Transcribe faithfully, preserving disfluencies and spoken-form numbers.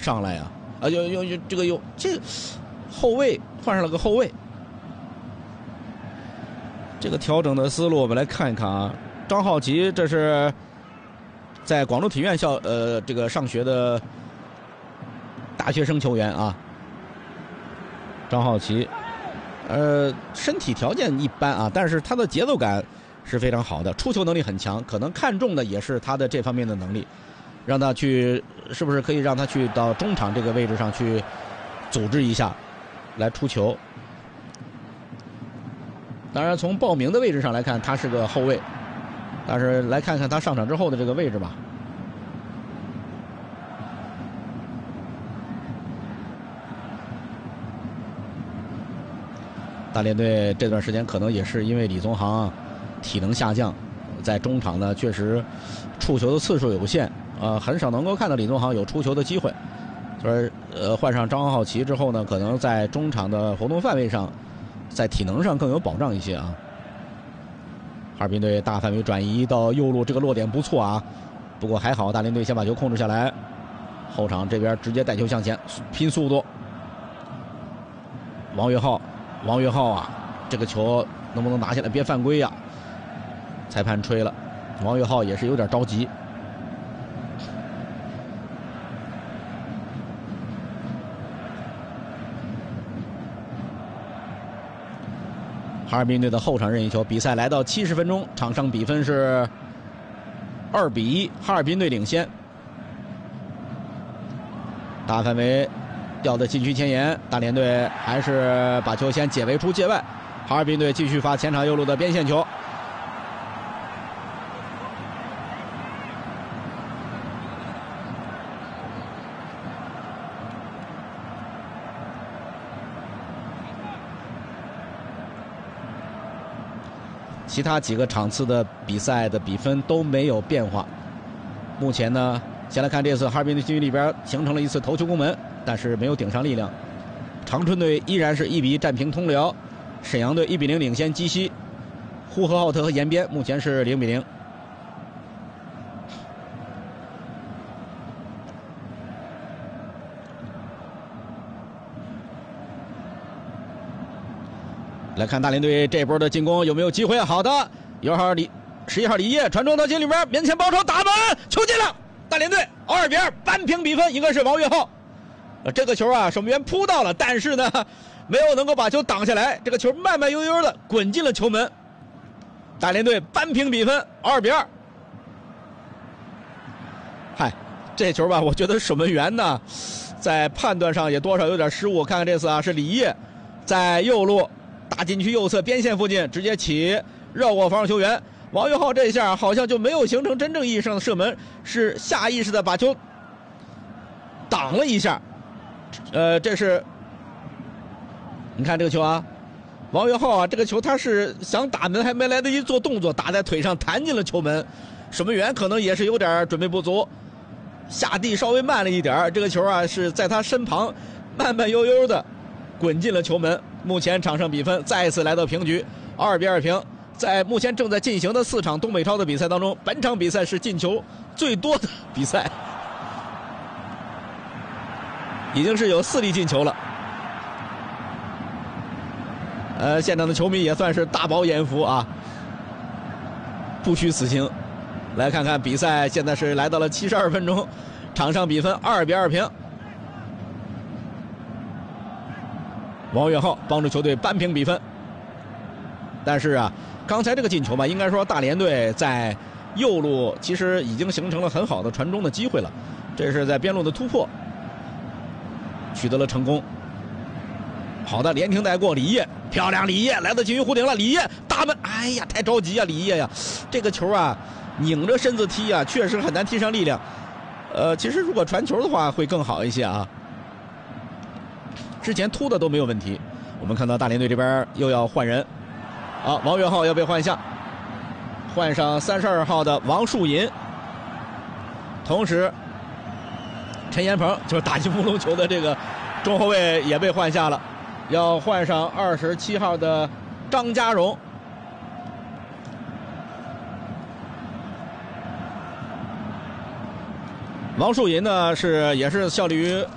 上来呀、啊？啊，有有有这个有这后卫换上了个后卫，这个调整的思路我们来看一看啊。张浩奇这是在广州体院校呃这个上学的大学生球员啊。张浩奇，呃，身体条件一般啊，但是他的节奏感是非常好的，出球能力很强，可能看重的也是他的这方面的能力，让他去是不是可以让他去到中场这个位置上去组织一下，来出球。当然，从报名的位置上来看，他是个后卫。但是来看看他上场之后的这个位置吧。大连队这段时间可能也是因为李宗航体能下降，在中场呢确实触球的次数有限，呃，很少能够看到李宗航有出球的机会。所以呃换上张浩奇之后呢，可能在中场的活动范围上，在体能上更有保障一些啊。哈尔滨队大范围转移到右路，这个落点不错啊，不过还好大连队先把球控制下来，后场这边直接带球向前拼速度。王岳浩，王岳浩啊，这个球能不能拿下来？别犯规呀、啊！裁判吹了，王岳浩也是有点着急。哈尔滨队的后场任意球，比赛来到七十分钟，场上比分是二比一，哈尔滨队领先。大范围掉在禁区前沿，大连队还是把球先解围出界外，哈尔滨队继续发前场右路的边线球。其他几个场次的比赛的比分都没有变化。目前呢，先来看这次哈尔滨队禁区里边形成了一次头球攻门，但是没有顶上力量。长春队依然是一比一战平通辽，沈阳队一比零领先鸡西，呼和浩特和延边目前是零比零。来看大连队这波的进攻有没有机会？好的，一号李十一号李烨传中到禁里边，面前包抄打门，球进了！大连队二比二扳平比分，应该是王岳浩。呃，这个球啊，守门员扑到了，但是呢，没有能够把球挡下来，这个球慢慢悠悠的滚进了球门。大连队扳平比分，二比二。嗨，这球吧，我觉得守门员呢，在判断上也多少有点失误。看看这次啊，是李烨在右路。大禁区右侧边线附近直接起绕过防守球员，王岳浩这一下好像就没有形成真正意义上的射门，是下意识的把球挡了一下。呃，这是你看这个球啊，王岳浩啊，这个球他是想打门还没来得及做动作，打在腿上弹进了球门，守门员可能也是有点准备不足，下地稍微慢了一点，这个球啊是在他身旁慢慢悠悠的滚进了球门。目前场上比分再一次来到平局，二比二平。在目前正在进行的四场东北超的比赛当中，本场比赛是进球最多的比赛，已经是有四粒进球了。呃，现场的球迷也算是大饱眼福啊，不虚此行。来看看比赛，现在是来到了七十二分钟，场上比分二比二平。王岳浩帮助球队扳平比分，但是啊，刚才这个进球吧，应该说大连队在右路其实已经形成了很好的传中的机会了，这是在边路的突破，取得了成功。好的，连停带过，李烨漂亮，李烨来到禁区弧顶了，李烨大门，哎呀，太着急啊，李烨呀，这个球啊，拧着身子踢啊，确实很难踢上力量。呃，其实如果传球的话会更好一些啊。之前突的都没有问题。我们看到大连队这边又要换人，啊，王岳浩要被换下，换上三十二号的王树银，同时陈彦鹏就是打进乌龙球的这个中后卫也被换下了，要换上二十七号的张家荣。王树银呢是也是效力于